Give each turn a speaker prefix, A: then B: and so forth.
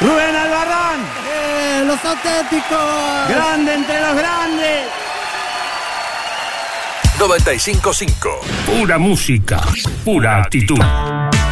A: Rubén Albarrán.
B: Los auténticos.
A: Grande entre los grandes.
C: 95.5.
D: Pura música, pura actitud.